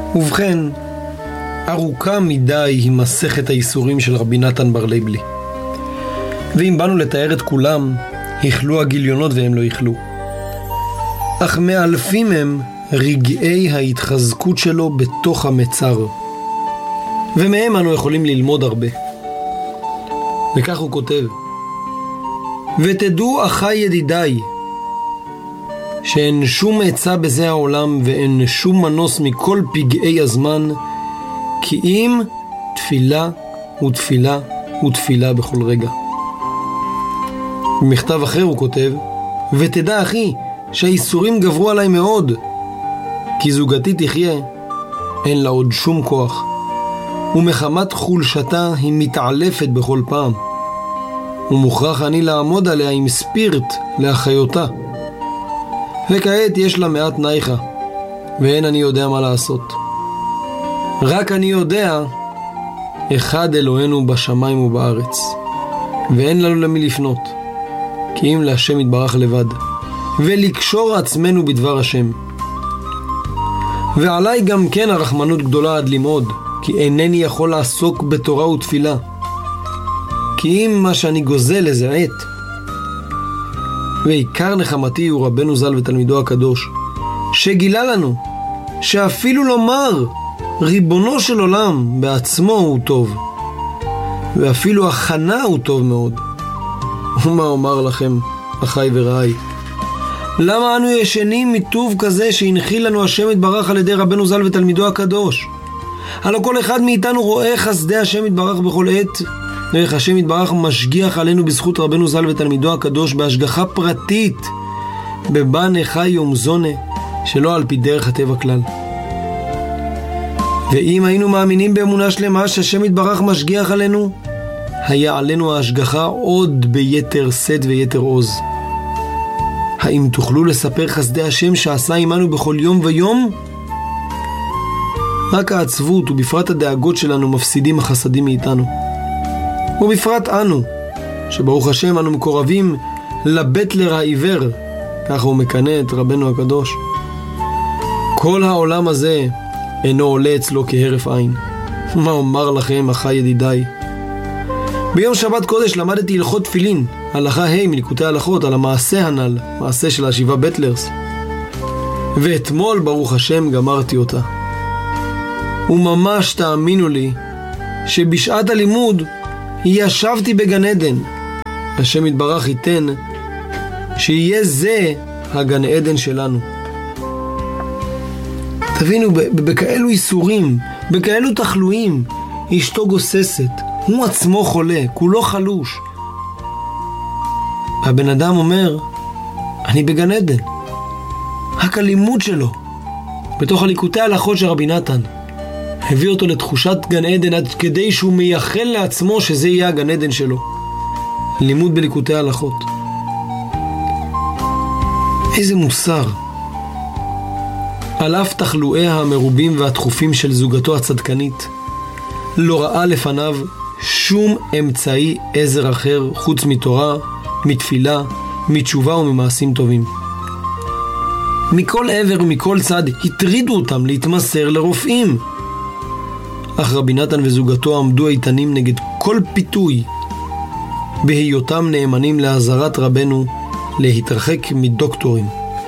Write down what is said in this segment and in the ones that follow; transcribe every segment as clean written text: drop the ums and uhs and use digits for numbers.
ובכן, ארוכה מדי היא מסכת האיסורים של רבי נתן בר ליבלי. ואם באנו לתאר את כולם, יכלו הגיליונות והם לא יכלו. אך מאלפים הם רגעי ההתחזקות שלו בתוך המצר. ומהם אנו יכולים ללמוד הרבה. וכך הוא כותב: ותדעו אחי ידידיי, שאין שום עצה בזה העולם ואין שום מנוס מכל פגעי הזמן, כי אם תפילה ותפילה ותפילה בכל רגע. במכתב אחר הוא כותב: ותדע אחי שהאיסורים גברו עליי מאוד, כי זוגתי תחיה, אין לה עוד שום כוח, ומחמת חולשתה היא מתעלפת בכל פעם, ומוכרח אני לעמוד עליה עם ספירט לאחיותה, וכעת יש לה מעט נייחה, ואין אני יודע מה לעשות. רק אני יודע אחד אלוהינו בשמיים ובארץ, ואין לנו למי לפנות, כי אם להשם יתברך לבד, ולקשור עצמנו בדבר השם. ועליי גם כן הרחמנות גדולה עד למאוד, כי אינני יכול לעסוק בתורה ותפילה, כי אם מה שאני גוזל איזה עת. ועיקר נחמתי הוא רבנו ז"ל ותלמידו הקדוש, שגילה לנו שאפילו לומר ריבונו של עולם בעצמו הוא טוב, ואפילו הכנה הוא טוב מאוד. ומה אומר לכם, אחי ורעי? למה אנו ישנים מטוב כזה שהנחיל לנו השם יתברך על ידי רבנו ז"ל ותלמידו הקדוש? הלא כל אחד מאיתנו רואה חסדי השם יתברך בכל עת, ואיך השם יתברך משגיח עלינו בזכות רבנו ז"ל ותלמידו הקדוש בהשגחה פרטית, בבנה חי ומזונה, שלא על פי דרך הטבע כלל. ואם היינו מאמינים באמונה שלמה שהשם יתברך משגיח עלינו, היה עלינו ההשגחה עוד ביתר שאת ויתר עוז. האם תוכלו לספר חסדי השם שעשה עמנו בכל יום ויום? רק העצבות ובפרט הדאגות שלנו מפסידים החסדים מאיתנו. ובפרט אנו, שברוך השם אנו מקורבים לבטלר העיוור, ככה הוא מקנה את רבנו הקדוש. כל העולם הזה אינו עולה אצלו כהרף עין. מה אומר לכם, אחי ידידיי? ביום שבת קודש למדתי הלכות תפילין, הלכה ה' מליקוטי הלכות, על המעשה הנ"ל, מעשה של השבעה בטלרס. ואתמול ברוך השם גמרתי אותה. וממש תאמינו לי שבשעת הלימוד ישבתי בגן עדן. השם יתברך ייתן שיהיה זה הגן עדן שלנו. תבינו, בכאלו איסורים, בכאלו תחלואים, אשתו גוססת, הוא עצמו חולה, כולו חלוש. הבן אדם אומר, אני בגן עדן. רק הלימוד שלו בתוך הליקוטי הלכות של רבי נתן הביא אותו לתחושת גן עדן, עד כדי שהוא מייחל לעצמו שזה יהיה הגן עדן שלו. לימוד בליקוטי הלכות. איזה מוסר. על אף תחלואיה המרובים והתחופים של זוגתו הצדקנית, לא ראה לפניו שום אמצעי עזר אחר חוץ מתורה, מתפילה, מתשובה וממעשים טובים. מכל עבר ומכל צד הטרידו אותם להתמסר לרופאים, אך רבי נתן וזוגתו עמדו איתנים נגד כל פיתוי, בהיותם נאמנים לעזרת רבנו להתרחק מדוקטורים.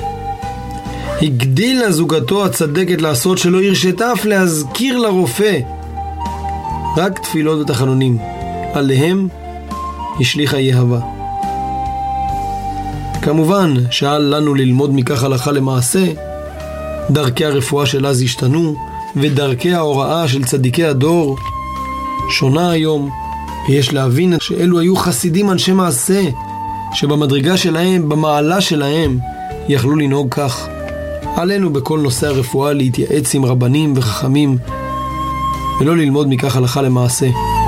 הגדיל זוגתו הצדקת לעשות שלא הרשתה אף להזכיר לרופא, רק תפילות ותחנונים, עליהם השליחה יהבה. כמובן שעל לנו ללמוד מכך הלכה למעשה. דרכי הרפואה של אז השתנו, ודרכי ההוראה של צדיקי הדור שונה היום, ויש להבין שאלו היו חסידים אנשי מעשה, שבמדרגה שלהם, במעלה שלהם, יכלו לנהוג כך. עלינו בכל נושא הרפואה להתייעץ עם רבנים וחכמים, ולא ללמוד מכך הלכה למעשה.